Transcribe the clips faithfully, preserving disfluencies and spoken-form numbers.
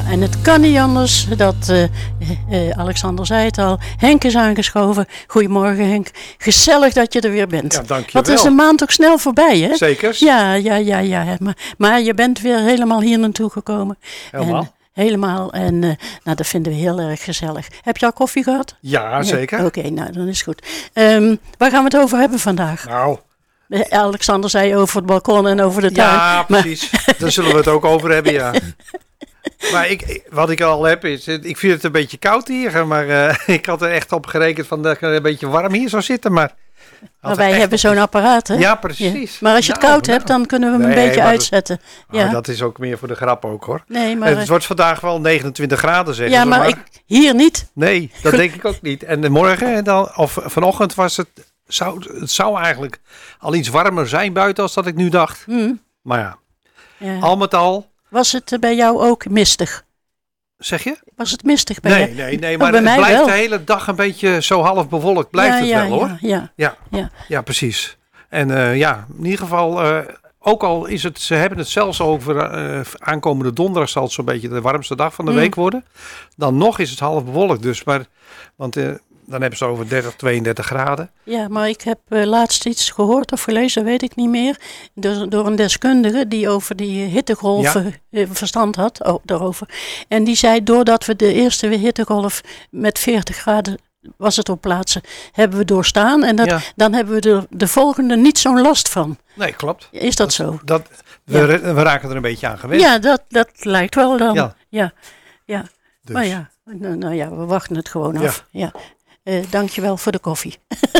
Ja, en het kan niet anders. Dat, uh, uh, Alexander zei het al. Henk is aangeschoven. Goedemorgen Henk. Gezellig dat je er weer bent. Ja, dank je wel. Wat is de maand ook snel voorbij, hè? Zeker. Ja, ja, ja, ja. Maar, maar je bent weer helemaal hier naartoe gekomen. Helemaal. En, helemaal. En uh, nou, dat vinden we heel erg gezellig. Heb je al koffie gehad? Ja, zeker. Ja, Oké, okay, nou dan is het goed. Um, waar gaan we het over hebben vandaag? Nou... Alexander zei over het balkon en over de tuin. Ja, precies. Maar... Daar zullen we het ook over hebben, ja. Maar ik, wat ik al heb is, ik vind het een beetje koud hier. Maar uh, ik had er echt op gerekend van dat ik een beetje warm hier zou zitten. Maar, maar wij hebben zo'n apparaat, hè? Ja, precies. Ja. Maar als je het nou, koud nou. hebt, dan kunnen we hem nee, een beetje uitzetten. Dat, ja. oh, dat is ook meer voor de grap ook, hoor. Nee, maar... Het wordt vandaag wel negenentwintig graden, zeggen ja, ze. Maar, maar ik, hier niet. Nee, dat denk ik ook niet. En morgen, dan, of vanochtend was het... Zou, het zou eigenlijk al iets warmer zijn buiten als dat ik nu dacht. Mm. Maar ja, ja, al met al... Was het bij jou ook mistig? Zeg je? Was het mistig bij nee, jou? Nee, nee, oh, maar het blijft wel. de hele dag een beetje zo half bewolkt. Blijft ja, het ja, wel, hoor. Ja, ja, ja. ja. ja precies. En uh, ja, in ieder geval... Uh, ook al is het... Ze hebben het zelfs over... Uh, aankomende donderdag zal het zo'n beetje de warmste dag van de mm. week worden. Dan nog is het half bewolkt dus. Maar... Want... Uh, Dan hebben ze over dertig, tweeëndertig graden. Ja, maar ik heb uh, laatst iets gehoord of gelezen, weet ik niet meer. Door, door een deskundige die over die hittegolven ja. verstand had. Oh, daarover. En die zei, doordat we de eerste hittegolf met veertig graden was het op plaatsen, hebben we doorstaan. En dat, ja. dan hebben we de, de volgende niet zo'n last van. Nee, klopt. Is dat, dat zo? Dat, we, ja. we raken er een beetje aan gewend. Ja, dat, dat lijkt wel dan. Ja, ja. ja. Dus. Maar ja, nou, nou ja, we wachten het gewoon af. Ja. ja. Uh, dankjewel voor de koffie.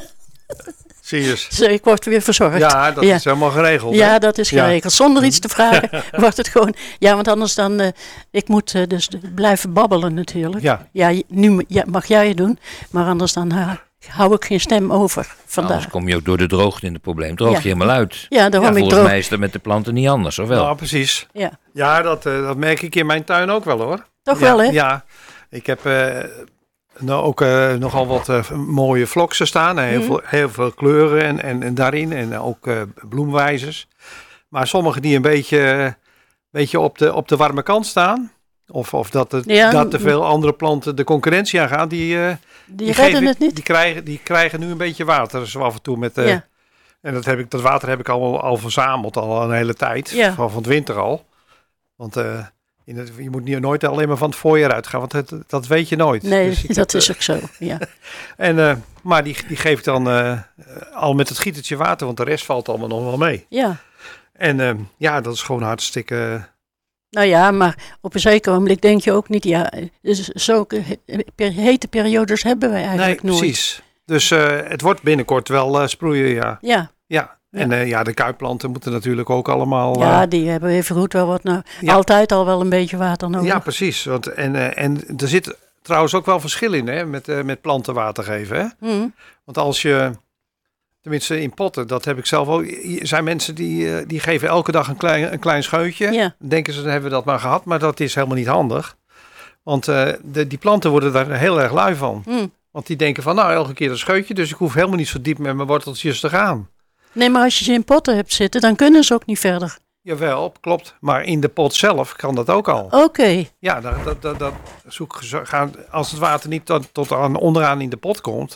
Zie je. Zo, ik word weer verzorgd. Ja, dat ja. is helemaal geregeld. Ja, hè? dat is geregeld. Ja. Zonder iets te vragen wordt het gewoon... Ja, want anders dan... Uh, ik moet uh, dus blijven babbelen natuurlijk. Ja. Ja, nu ja, mag jij het doen. Maar anders dan uh, hou ik geen stem over vandaag. Anders kom je ook door de droogte in het probleem. Droog je ja. helemaal uit. Ja, daarom ja, ik volgens droog... mij is dat met de planten niet anders, of wel? Ja, precies. Ja, ja dat, uh, dat merk ik in mijn tuin ook wel, hoor. Toch ja, wel, hè? Ja, ik heb... Uh, Nou, ook uh, nogal wat uh, mooie vloksen staan. Heel, mm. veel, heel veel kleuren en, en, en daarin. En ook uh, bloemwijzers. Maar sommige die een beetje, uh, beetje op, de, op de warme kant staan. Of, of dat, het, ja, dat te veel andere planten de concurrentie aangaan. Die, uh, die, die redden geven, het niet. Die krijgen, die krijgen nu een beetje water. Zo af en toe met... Uh, ja. En dat, heb ik, dat water heb ik al, al verzameld al een hele tijd. Ja. Van, van het winter al. Want... Uh, In het, je moet niet, nooit alleen maar van het voorjaar uitgaan, want het, dat weet je nooit. Nee, dus dat heb, is ook zo, ja. en, uh, maar die, die geef ik dan uh, al met het gietertje water, want de rest valt allemaal nog wel mee. Ja. En uh, ja, dat is gewoon hartstikke... Uh... Nou ja, maar op een zeker moment denk je ook niet, ja, dus zulke hete periodes hebben wij eigenlijk nee, nooit. Precies. Dus uh, het wordt binnenkort wel uh, sproeien, ja. Ja. Ja. En ja. Uh, ja, de kuipplanten moeten natuurlijk ook allemaal... Ja, uh, die hebben even goed wel wat... Nou, ja. Altijd al wel een beetje water nodig. Ja, precies. Want, en, uh, en er zit trouwens ook wel verschil in, hè, met, uh, met plantenwater geven. Hè? Mm. Want als je... Tenminste in potten, dat heb ik zelf ook... Er zijn mensen die, uh, die geven elke dag een klein, een klein scheutje. Ja. Denken ze, dan hebben we dat maar gehad. Maar dat is helemaal niet handig. Want uh, de, die planten worden daar heel erg lui van. Mm. Want die denken van, nou, elke keer een scheutje. Dus ik hoef helemaal niet zo diep met mijn worteltjes te gaan. Nee, maar als je ze in potten hebt zitten, dan kunnen ze ook niet verder. Jawel, klopt. Maar in de pot zelf kan dat ook al. Oké. Okay. Ja, dat, dat, dat, dat zoek, gaan, als het water niet tot, tot aan, onderaan in de pot komt,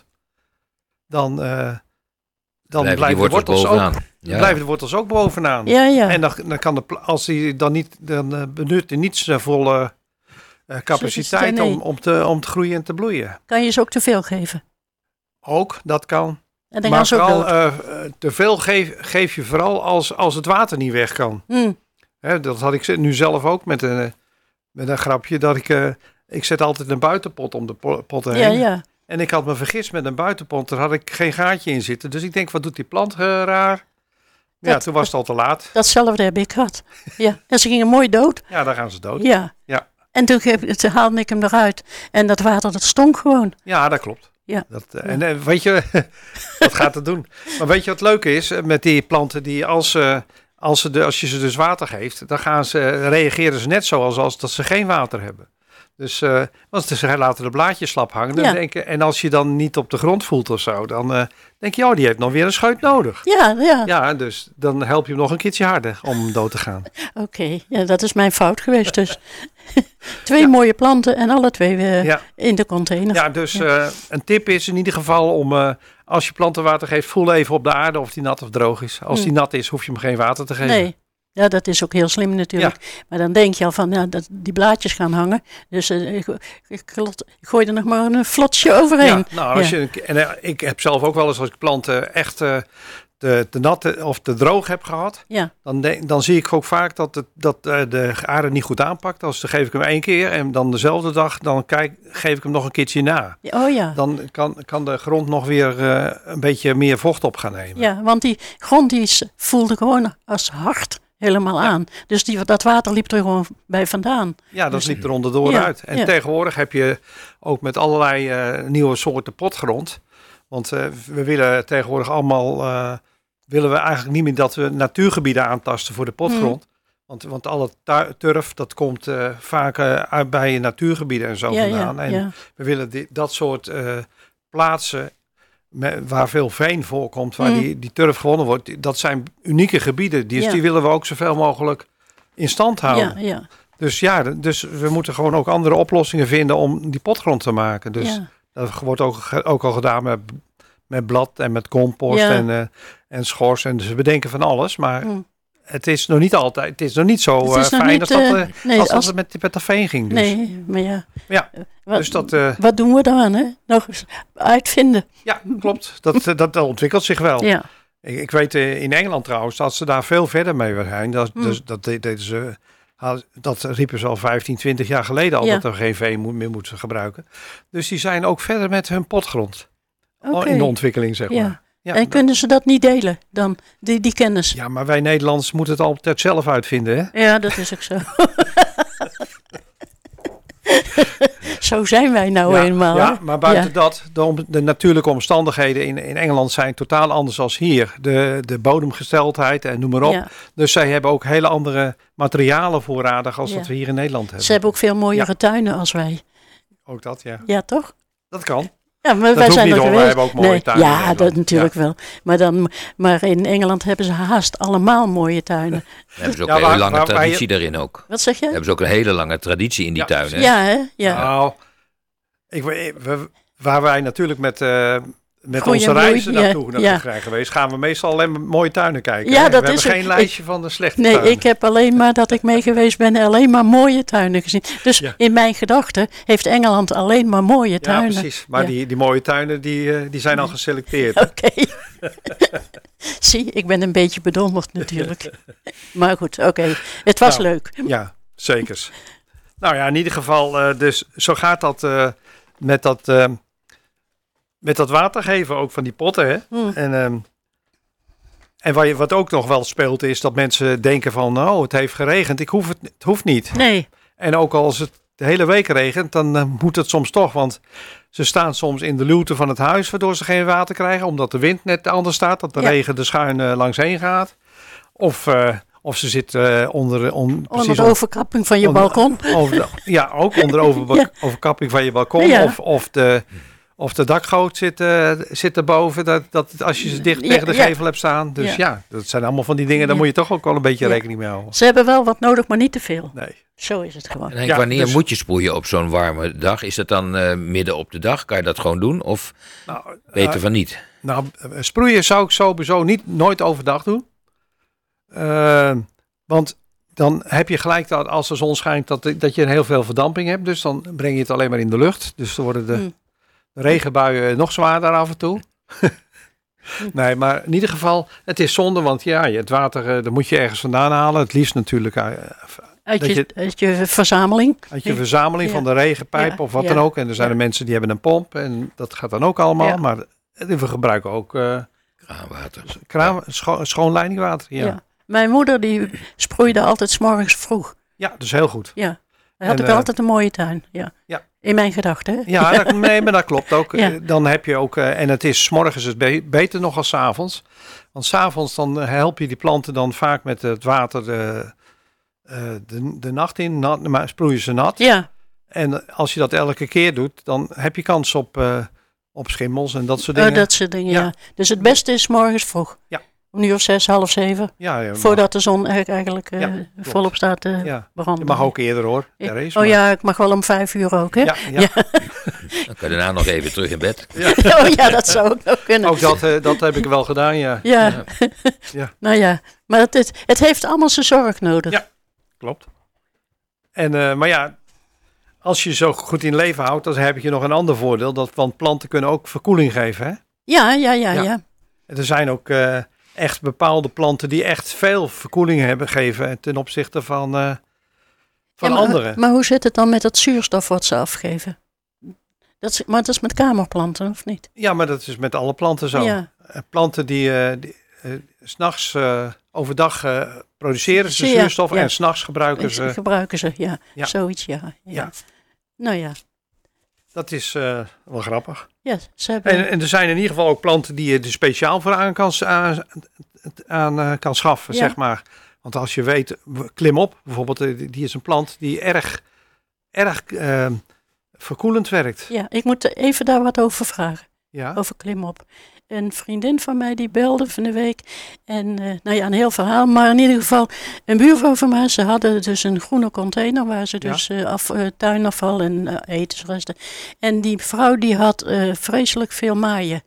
dan, uh, dan blijven, blijven, de wortels ook, ja. blijven de wortels ook bovenaan. Ja, ja. En dan, dan kan de, als die dan niet, dan uh, benut die niet zijn volle uh, capaciteit nee. om, om, te, om te groeien en te bloeien. Kan je ze ook te veel geven? Ook, dat kan. En dan maar gaan ze vooral ook uh, te veel geef, geef je vooral als, als het water niet weg kan. Mm. Hè, dat had ik nu zelf ook met een, met een grapje. Dat ik, uh, ik zet altijd een buitenpot om de pot heen. Ja, ja. En ik had me vergist met een buitenpot. Daar had ik geen gaatje in zitten. Dus ik denk, wat doet die plant uh, raar? Ja, dat, toen was het al te laat. Datzelfde heb ik gehad. Ja. En ze gingen mooi dood. Ja, daar gaan ze dood. Ja. ja. En toen, toen haalde ik hem eruit. En dat water, dat stonk gewoon. Ja, dat klopt. Ja. Dat, uh, en uh, weet je, wat gaat het doen? Maar weet je wat leuk is met die planten die als, uh, als, ze de, als je ze dus water geeft, dan gaan ze, reageren ze net zoals als dat ze geen water hebben. Dus, uh, want ze laten de blaadjes slap hangen. Ja. Denken, en als je dan niet op de grond voelt of zo, dan uh, denk je, oh, die heeft nog weer een scheut nodig. Ja, ja. Ja, dus dan help je hem nog een keertje harder om dood te gaan. Oké, okay. Ja, dat is mijn fout geweest dus. twee ja. mooie planten en alle twee weer ja. in de container. Ja, dus ja. Uh, een tip is in ieder geval om, uh, als je planten water geeft, voel even op de aarde of die nat of droog is. Als hmm. die nat is, hoef je hem geen water te geven. Nee. Ja, dat is ook heel slim natuurlijk. Ja. Maar dan denk je al van, ja, dat die blaadjes gaan hangen. Dus uh, ik, ik, ik gooi er nog maar een flotsje overheen. Ja, nou, als ja. je, en uh, ik heb zelf ook wel eens als ik planten echt uh, te, te nat of te droog heb gehad. Ja. Dan, de, dan zie ik ook vaak dat, het, dat uh, de aarde niet goed aanpakt. Dus dan geef ik hem één keer en dan dezelfde dag dan kijk, geef ik hem nog een keertje na. Ja, oh ja. Dan kan, kan de grond nog weer uh, een beetje meer vocht op gaan nemen. Ja, want die grond die voelde gewoon als hard. Helemaal aan. Ja. Dus die, dat water liep er gewoon bij vandaan. Ja, dat dus, liep er onderdoor ja, uit. En ja. tegenwoordig heb je ook met allerlei uh, nieuwe soorten potgrond. Want uh, we willen tegenwoordig allemaal... Uh, willen we eigenlijk niet meer dat we natuurgebieden aantasten voor de potgrond. Mm. Want, want alle tu- turf, dat komt uh, vaak uh, uit bij natuurgebieden en zo ja, vandaan. Ja, en ja. we willen die, dat soort uh, plaatsen... Met, waar veel veen voorkomt, waar mm. die, die turf gewonnen wordt. Dat zijn unieke gebieden. Die, ja. die willen we ook zoveel mogelijk in stand houden. Ja, ja. Dus ja, dus we moeten gewoon ook andere oplossingen vinden om die potgrond te maken. Dus ja. dat wordt ook, ook al gedaan met, met blad en met compost ja. en, uh, en schors. En dus we bedenken van alles, maar... Mm. Het is nog niet altijd, het is nog niet zo uh, fijn niet, als dat, uh, nee, als, als het met, met de veen ging. Dus. Nee, maar ja. ja wat, dus dat, uh, wat doen we dan, hè? Nog eens uitvinden. Ja, klopt. Dat, dat, dat ontwikkelt zich wel. Ja. Ik, ik weet uh, in Engeland trouwens dat ze daar veel verder mee zijn. Dat, mm. dus, dat, deden ze, dat riepen ze al vijftien, twintig jaar geleden al ja. dat er geen veen meer moeten gebruiken. Dus die zijn ook verder met hun potgrond. Okay. In de ontwikkeling, zeg maar. Ja. Ja, en kunnen ze dat niet delen, dan, die, die kennis? Ja, maar wij Nederlanders moeten het altijd zelf uitvinden, hè? Ja, dat is ook zo. Zo zijn wij nou ja, eenmaal. Ja, maar buiten ja. dat, de, de natuurlijke omstandigheden in, in Engeland zijn totaal anders als hier. De, de bodemgesteldheid en noem maar op. Ja. Dus zij hebben ook hele andere materialen voorradig als ja. dat we hier in Nederland hebben. Ze hebben ook veel mooiere ja. tuinen als wij. Ook dat, ja. Ja, toch? Dat kan. Ja, maar dat wij zijn niet er hoor, geweest. wij hebben ook mooie nee, tuinen. Ja, dat natuurlijk ja. wel. Maar, dan, maar in Engeland hebben ze haast allemaal mooie tuinen. Dan hebben ze ook ja, een hele lange waar, traditie waar je... daarin ook. Wat zeg je? Dan hebben ze ook een hele lange traditie in die ja. tuinen. Ja, hè? Ja. Nou, ik, we, waar wij natuurlijk met... Uh, Met Goeie onze reizen bloei, naartoe ja, ja. zijn geweest, gaan we meestal alleen maar mooie tuinen kijken. Ja, dat we is hebben geen ik, lijstje van de slechte nee, tuinen. Nee, ik heb alleen maar dat ik mee geweest ben alleen maar mooie tuinen gezien. Dus ja. in mijn gedachten heeft Engeland alleen maar mooie tuinen. Ja, precies. Maar ja. die, die mooie tuinen, die, die zijn al geselecteerd. Oké. Okay. Zie, ik ben een beetje bedonderd natuurlijk. Maar goed, oké. Okay. Het was nou, leuk. Ja, zeker. Nou ja, in ieder geval, uh, dus zo gaat dat uh, met dat... Uh, Met dat water geven ook van die potten. Hè? Mm. En, um, en wat, je, wat ook nog wel speelt is dat mensen denken van... oh, het heeft geregend, ik hoef het, het hoeft niet. Nee. En ook als het de hele week regent, dan uh, moet het soms toch. Want ze staan soms in de luwte van het huis... waardoor ze geen water krijgen. Omdat de wind net anders staat. Dat de ja. regen er schuin uh, langs heen gaat. Of... Uh, Of ze zit uh, onder... On, onder de overkapping van je onder, balkon. Over de, ja, ook onder de over, ja. overkapping van je balkon. Ja. Of, of de... Of de dakgoot zit, uh, zit erboven, dat, dat als je ze dicht tegen ja, de gevel ja. hebt staan. Dus ja. ja, dat zijn allemaal van die dingen, daar ja. moet je toch ook wel een beetje ja. rekening mee houden. Ze hebben wel wat nodig, maar niet te veel. Nee. Zo is het gewoon. En Henk, ja, wanneer dus, moet je sproeien op zo'n warme dag? Is dat dan uh, midden op de dag? Kan je dat gewoon doen? Of nou, beter uh, van niet? Nou, sproeien zou ik sowieso niet, nooit overdag doen. Uh, want dan heb je gelijk dat als de zon schijnt, dat, dat je heel veel verdamping hebt. Dus dan breng je het alleen maar in de lucht. Dus dan worden de... Hmm. De regenbuien nog zwaarder af en toe. Nee, maar in ieder geval, het is zonde, want ja, het water, dat moet je ergens vandaan halen. Het liefst natuurlijk uh, uit, je, je, uit je verzameling. Uit je verzameling ja. van de regenpijp ja. of wat ja. dan ook. En er zijn ja. er mensen die hebben een pomp en dat gaat dan ook allemaal. Ja. Maar we gebruiken ook uh, kraanwater. Kraan, scho- schoon leidingwater, ja. ja. Mijn moeder die sproeide altijd 's morgens vroeg. Ja, dus heel goed. Ja, hij had en, ook uh, altijd een mooie tuin, ja. Ja. In mijn gedachten. Ja, dat, nee, maar dat klopt ook. Ja. Dan heb je ook, uh, en het is 's morgens het be- beter nog als 's avonds. Want 's avonds dan uh, help je die planten dan vaak met het water de, uh, de, de nacht in. Nat, maar sproeien ze nat. Ja. En als je dat elke keer doet, dan heb je kans op, uh, op schimmels en dat soort dingen. Oh, dat soort dingen, ja. ja. Dus het beste is 's morgens vroeg. Ja. Om nu of zes, half zeven. Ja, ja, voordat de zon eigenlijk uh, ja, volop staat te uh, ja. branden. Je mag ook eerder hoor. Ik, is, oh maar... ja, ik mag wel om vijf uur ook, hè? Ja, ja. ja. Dan kan je daarna nog even terug in bed. Ja. Oh ja, dat zou ook nog kunnen. Ook dat, uh, dat heb ik wel gedaan, ja. Ja. ja. ja. Nou ja, maar het, het, het heeft allemaal zijn zorg nodig. Ja, klopt. En, uh, maar ja, als je zo goed in leven houdt, dan heb je nog een ander voordeel. Dat, want planten kunnen ook verkoeling geven, hè? Ja, ja, ja, ja. ja. Er zijn ook uh, echt bepaalde planten die echt veel verkoeling hebben gegeven ten opzichte van, uh, van ja, maar, andere. Maar hoe zit het dan met het zuurstof wat ze afgeven? Dat is, maar dat is met kamerplanten, of niet? Ja, maar dat is met alle planten zo. Ja. Planten die, uh, die uh, 's nachts, uh, overdag uh, produceren ze ja, zuurstof ja. en 's nachts gebruiken ze. Gebruiken ze, ja. ja. Zoiets, ja. ja. ja. Nou ja. Dat is uh, wel grappig. Ja, ze hebben... en, en er zijn in ieder geval ook planten die je er speciaal voor aan kan, aan, aan, uh, kan schaffen, ja. zeg maar. Want als je weet, klimop bijvoorbeeld, die is een plant die erg, erg uh, verkoelend werkt. Ja, ik moet even daar wat over vragen. Ja? Over klimop. Een vriendin van mij die belde van de week. En uh, nou ja, een heel verhaal. Maar in ieder geval, een buurvrouw van mij, ze hadden dus een groene container waar ze dus ja. uh, af, uh, tuinafval en uh, etensresten. En die vrouw die had uh, vreselijk veel maaien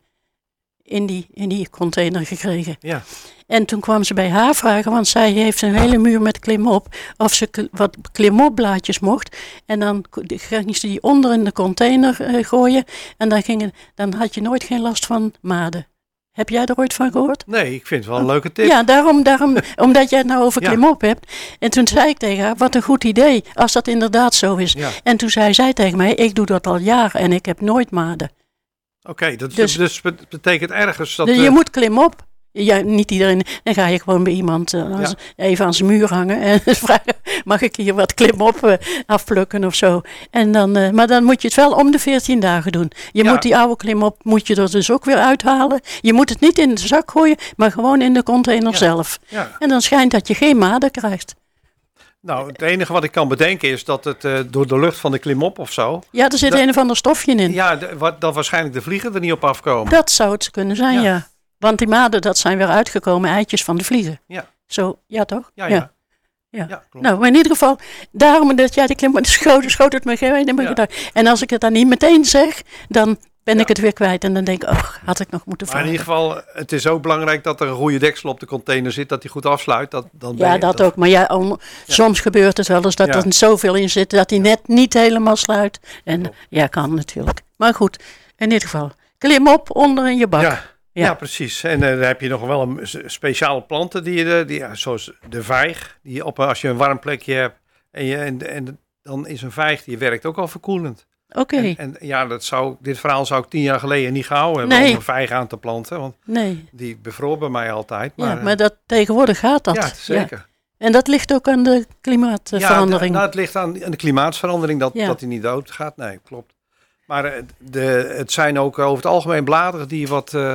in die, in die container gekregen. Ja. En toen kwam ze bij haar vragen, want zij heeft een hele muur met klimop, of ze kl- wat klimopblaadjes mocht. En dan ging ze die onder in de container uh, gooien. En dan, gingen, dan had je nooit geen last van maden. Heb jij er ooit van gehoord? Nee, ik vind het wel een leuke tip. Ja, daarom, daarom omdat jij het nou over ja. klimop hebt. En toen zei ik tegen haar, wat een goed idee, als dat inderdaad zo is. Ja. En toen zei zij tegen mij, ik doe dat al jaren en ik heb nooit maden. Oké, okay, dat dus, dus betekent ergens dat... Dus je uh, moet klimop. Ja, niet iedereen. Dan ga je gewoon bij iemand uh, ja. even aan zijn muur hangen en vragen, mag ik hier wat klimop uh, afplukken of zo. En dan, uh, maar dan moet je het wel om de veertien dagen doen. Je ja. moet die oude klimop, moet je er dus ook weer uithalen. Je moet het niet in de zak gooien, maar gewoon in de container ja. zelf. Ja. En dan schijnt dat je geen maden krijgt. Nou, het enige wat ik kan bedenken is dat het uh, door de lucht van de klimop of zo... Ja, er zit dat, een of ander stofje in. Ja, de, wat, dat waarschijnlijk de vliegen er niet op afkomen. Dat zou het kunnen zijn, ja. ja. Want die maden, dat zijn weer uitgekomen eitjes van de vliegen. Ja. Zo, ja toch? Ja, ja. ja. ja. ja nou, maar in ieder geval, daarom dat jij die klimop schoot, schoot het me geen in mijn ja. gedachten. En als ik het dan niet meteen zeg, dan ben ja. ik het weer kwijt. En dan denk ik, oh, had ik nog moeten vragen. Maar in ieder geval, het is ook belangrijk dat er een goede deksel op de container zit, dat die goed afsluit. Dat, dan ben ja, je, dat, dat ook. Maar ja, om, ja, soms gebeurt het wel eens dat ja. er zoveel in zit, dat die net niet helemaal sluit. En oh. ja, kan natuurlijk. Maar goed, in ieder geval, klim op onder in je bak. Ja. Ja. ja, precies. En uh, dan heb je nog wel een speciale planten, die je, die, ja, zoals de vijg. Die op, als je een warm plekje hebt, en, je, en, en dan is een vijg, die werkt ook al verkoelend. Oké. Okay. En, en ja, dat zou, dit verhaal zou ik tien jaar geleden niet gehouden hebben nee. om een vijg aan te planten. Want nee. die bevroor bij mij altijd. Maar, ja, maar dat, tegenwoordig gaat dat. Ja, zeker. Ja. En dat ligt ook aan de klimaatverandering. Ja, nou, het ligt aan, aan de klimaatverandering dat, ja. dat die niet dood gaat. Nee, klopt. Maar de, het zijn ook over het algemeen bladeren die wat... Uh,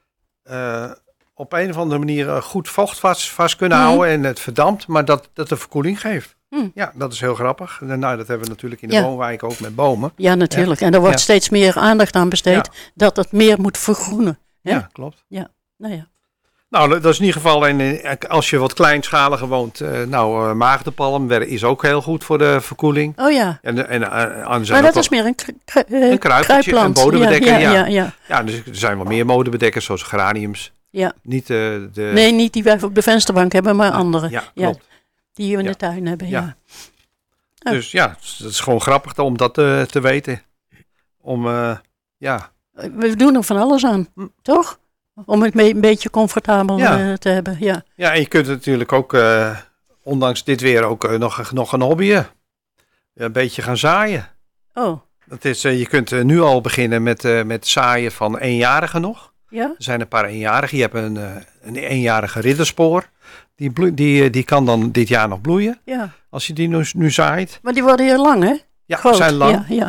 Uh, op een of andere manier uh, goed vocht vast, vast kunnen mm. houden en het verdampt, maar dat, dat de verkoeling geeft. Mm. Ja, dat is heel grappig. En, nou, dat hebben we natuurlijk in de ja. woonwijk ook met bomen. Ja, natuurlijk. Ja. En er wordt ja. steeds meer aandacht aan besteed ja. dat het meer moet vergroenen. Hè? Ja, klopt. Ja, nou ja. Nou, dat is in ieder geval, en als je wat kleinschaliger woont, uh, nou, uh, maagdenpalm is ook heel goed voor de verkoeling. Oh ja. En, en, uh, maar dat is meer een, kru- uh, een kruipertje, een bodembedekker. Ja, ja, ja, ja, ja. ja, dus er zijn wel meer modebedekkers, zoals geraniums. Ja. Niet uh, de... Nee, niet die wij op de vensterbank hebben, maar andere. Ja, klopt. Ja, die we in ja. de tuin hebben, ja. ja. Oh. Dus ja, het is gewoon grappig om dat uh, te weten. Om, uh, ja. We doen er van alles aan, hm. toch? Om het mee, een beetje comfortabel ja. uh, te hebben, ja. Ja, en je kunt natuurlijk ook, uh, ondanks dit weer, ook uh, nog, nog een hobbyen. Een beetje gaan zaaien. Oh. Dat is, uh, je kunt uh, nu al beginnen met, uh, met zaaien van eenjarigen nog. Ja? Er zijn een paar eenjarigen. Je hebt een, uh, een eenjarige ridderspoor. Die, bloe, die, die kan dan dit jaar nog bloeien. Ja. Als je die nu, nu zaait. Maar die worden heel lang, hè? Ja, Groot. Zijn lang. Ja, ja. ja.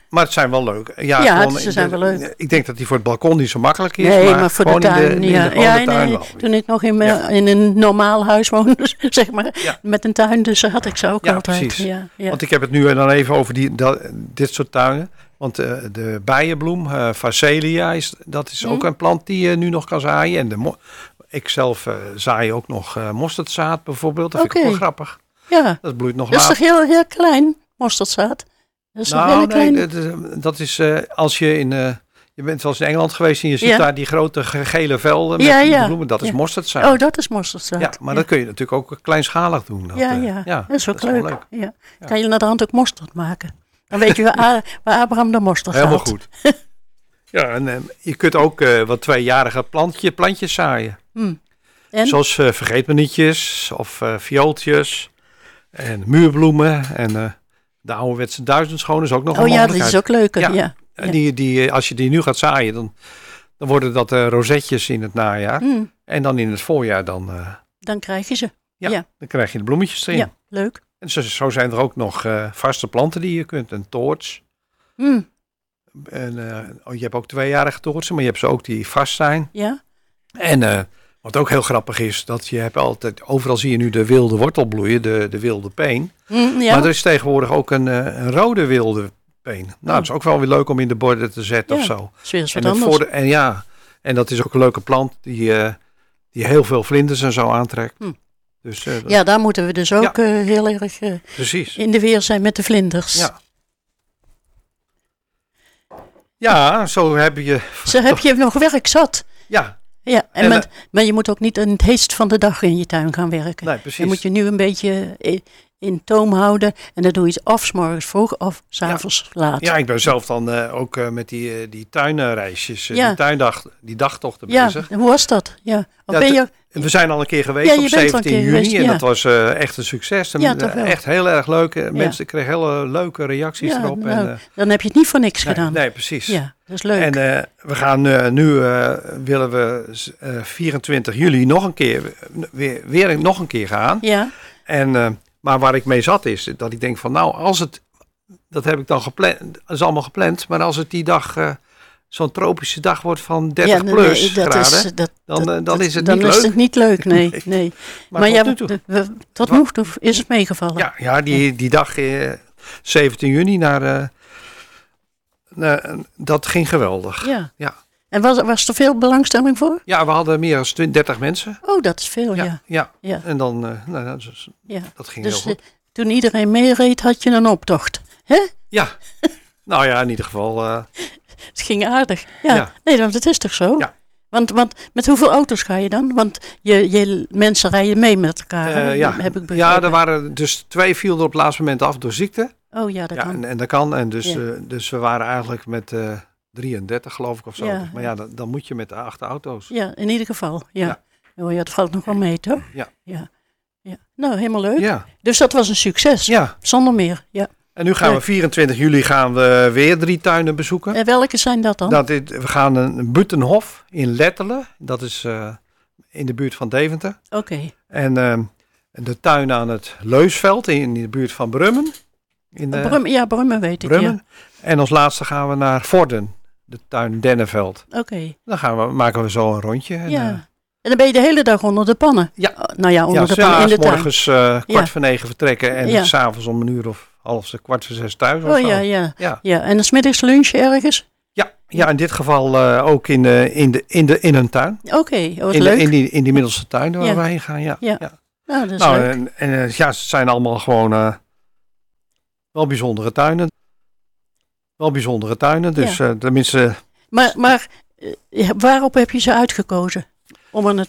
maar het zijn wel leuk. Ja, ja gewoon, ze zijn wel leuk. Ik denk dat die voor het balkon niet zo makkelijk is. Nee, maar, maar voor gewoon de tuin. in de, ja, in de, ja de tuin nee, wel. toen ik nog in, me, Ja. in een normaal huis woonde, zeg maar, Ja. met een tuin, dus had ik ze ook Ja, altijd. precies. Ja, ja. Want ik heb het nu dan even over die, dat, dit soort tuinen. Want uh, de bijenbloem, uh, Phacelia, is, dat is Mm. ook een plant die je nu nog kan zaaien. En de mo- ik zelf uh, zaai ook nog uh, mosterdzaad bijvoorbeeld. Dat vind Oké. ik wel grappig. ja. Dat bloeit nog Dat is laat. toch heel, heel klein, mosterdzaad? Dat is toch Nou, heel klein? nee, dat is, dat is uh, als je in... Uh, je bent wel eens in Engeland geweest en je ziet Ja. daar die grote ge- gele velden met Ja, die ja. bloemen. Dat is Ja. mosterdzaad. Oh, dat is mosterdzaad. ja, maar ja. dat kun je natuurlijk ook kleinschalig doen. Dat, ja, uh, ja, ja, dat is ook wel leuk. Ja. Kan je naar de hand ook mosterd maken? Dan weet je waar, A- waar Abraham de mosterd Helemaal gaat. goed. ja, en uh, je kunt ook uh, wat tweejarige plantje, plantjes zaaien. Hmm. En? Zoals uh, vergeetmenietjes of uh, viooltjes en muurbloemen. En uh, de ouderwetse duizendschoon is ook nog Oh een ja, dat mogelijkheid. is ook leuk. Ja. Ja. Ja. En die, die, als je die nu gaat zaaien, dan, dan worden dat uh, rozetjes in het najaar. Hmm. En dan in het voorjaar, dan, uh, Dan krijg je ze. ja, Ja. dan krijg je de bloemetjes erin. Ja, leuk. En zo, zo zijn er ook nog uh, vaste planten die je kunt. Een toorts. Hmm. En, uh, oh, je hebt ook tweejarige toortsen, maar je hebt ze ook die vast zijn. Ja. En uh, wat ook heel grappig is, dat je hebt altijd, overal zie je nu de wilde wortel bloeien, de, de wilde peen. Hmm, ja. Maar er is tegenwoordig ook een, uh, een rode wilde peen. Nou, Oh. dat is ook wel weer leuk om in de borden te zetten Ja. of zo. is weer eens wat En, het anders. voor de, en ja, en dat is ook een leuke plant die, uh, die heel veel vlinders en zo aantrekt. Hm. Dus, uh, dat- Ja, daar moeten we dus ook Ja. uh, heel erg uh, precies. in de weer zijn met de vlinders. Ja. Ja, zo heb je... Zo heb je nog werk zat. Ja, Ja, en En, met, maar je moet ook niet in het heetst van de dag in je tuin gaan werken. nee, precies. Dan moet je nu een beetje in, in toom houden. En dan doe je het of 's morgens vroeg of 's avonds laat. Ja, ik ben zelf dan uh, ook uh, met die, uh, die tuinreisjes, uh, Ja. die tuindag, die dagtochten Ja, bezig. hoe was dat? Ja. Of Ja, ben je, We zijn al een keer geweest Ja, je op bent al een zeventien keer juni geweest, en ja. dat was uh, echt een succes. En, Ja, toch wel. echt heel erg leuk. Uh, Mensen kregen hele leuke reacties ja, erop. nou, en, uh, dan heb je het niet voor niks nee, gedaan. nee, precies. Ja, dat is leuk. En uh, we gaan uh, nu, uh, willen we uh, vierentwintig juli nog een keer, weer, weer nog een keer gaan. ja, En, uh, maar waar ik mee zat is dat ik denk van nou, als het, dat heb ik dan gepland, dat is allemaal gepland. Maar als het die dag uh, zo'n tropische dag wordt van dertig ja, nee, plus nee, dat graden, is, dat, dan, uh, dan dat- is het dan niet is leuk. het niet leuk, nee. Nee. nee. Maar, Maar, tot ja, nu toe. we- we- tot Wat? nu toe is het meegevallen. Ja, ja die, die dag uh, zeventien juni naar, uh, naar, dat ging geweldig. Ja. Ja. En was, was er veel belangstelling voor? Ja, we hadden meer dan dertig mensen. Oh, dat is veel, ja. Ja, ja. ja. en dan, uh, nou, dat, is- ja. dat ging Dus heel eh, goed. toen iedereen meereed, had je een optocht. Hè? Ja, nou ja, in ieder geval. Uh, Het ging aardig. Ja, Ja. nee, want het is toch zo? Ja. Want, want met hoeveel auto's ga je dan? Want je, je mensen rijden mee met elkaar, hè? uh, ja. heb ik begrepen. ja, er waren dus twee vielen er op het laatste moment af door ziekte. Oh ja, dat Ja, kan. en, en dat kan. En dus, Ja. uh, dus we waren eigenlijk met uh, drieëndertig geloof ik of zo. Ja. Maar ja, dan, dan moet je met de acht auto's. Ja, in ieder geval. Ja. Ja. Oh ja, dat valt nog wel mee, toch? Ja. Ja. ja. Nou, helemaal leuk. Ja, Dus dat was een succes. ja. Zonder meer. Ja. En nu gaan Leuk. we vierentwintig juli gaan we weer drie tuinen bezoeken. En welke zijn dat dan? Dat is, we gaan een Butenhof in Lettelen. Dat is uh, in de buurt van Deventer. Oké. En uh, de tuin aan het Leusveld in de buurt van Brummen. In, uh, Brum, ja, Brummen weet ik. Brummen. En als laatste gaan we naar Vorden, de tuin Dennenveld. Ja. Oké. Dan gaan we, maken we zo een rondje. En, Ja. uh, En dan ben je de hele dag onder de pannen? Ja. Oh, nou ja, onder ja, de pannen in s'avonds de tuin. morgens uh, kwart Ja. voor negen vertrekken en Ja. s'avonds om een uur of half kwart voor zes thuis. Of Oh zo. ja, ja. Ja. ja. En dan 's middags lunchen ergens? Ja, ja, in dit geval uh, ook in, de, in, de, in, de, in een tuin. Oké, okay. oh, wat In, de, leuk. in, die, in die middelste tuin waar Ja. we heen gaan, ja. Ja. ja. Nou, dat is Nou, leuk. en, en uh, ja, ze zijn allemaal gewoon uh, wel bijzondere tuinen. Wel bijzondere tuinen, dus Ja. uh, tenminste... Maar, maar eh, waarop heb je ze uitgekozen? Om er,